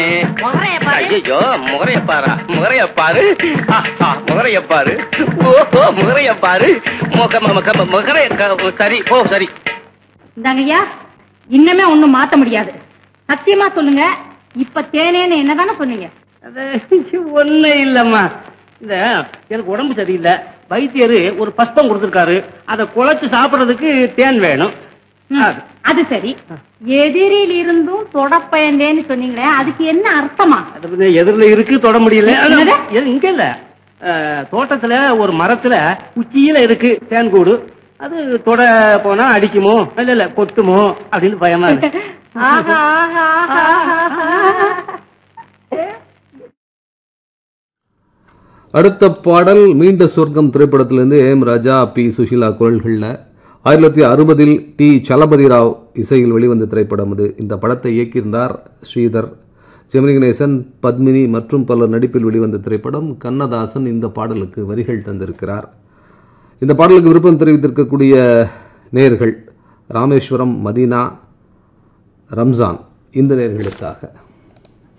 ஐயோ முகரையப்பாரா முகரையப்பாரு முகரையப்பாரு ஓஹோ முகரையப்பாரு முகரை சரி ஓ சரி இந்தாங்கய்யா இன்னமே ஒண்ணும் மாத்த முடியாது. சத்தியமா சொல்லுங்க, இப்ப தேனேன்னு என்னதானே சொன்னீங்க? ஒண்ணு இல்லம்மா, இந்த எனக்கு உடம்பு சரியில்லை, வைத்தியரு ஒரு பஸ்பம் கொடுத்திருக்காரு, அதை குழைச்சு சாப்பிடறதுக்கு தேன் வேணும். அது சரி, எதிரில் இருந்தும் தொட பயந்தேன்னு சொன்னீங்களே, அதுக்கு என்ன அர்த்தமா? எதிரில இருக்கு தொட முடியல, இங்க இல்ல தோட்டத்துல ஒரு மரத்துல உச்சியில இருக்கு தேன் கூடு, அது தொட போனா அடிக்குமோ இல்ல கொட்டுமோ அப்படின்னு பயமா இருக்கு. அடுத்த பாடல் மீண்ட சொர்க்கம் திரைப்படத்திலிருந்து எம் ராஜா, பி சுஷீலா குரல்களில் 1960 டி சலபதி ராவ் இசையில் வெளிவந்த திரைப்படம் இது. இந்த படத்தை இயக்கியிருந்தார் ஸ்ரீதர். ஜெமினி கணேசன், பத்மினி மற்றும் பலர் நடிப்பில் வெளிவந்த திரைப்படம். கண்ணதாசன் இந்த பாடலுக்கு வரிகள் தந்திருக்கிறார். இந்த பாடலுக்கு விருப்பம் தெரிவித்திருக்கக்கூடிய நேயர்கள் ராமேஸ்வரம், மதீனா, ரம்ஜான். இந்த நேயர்களுக்காக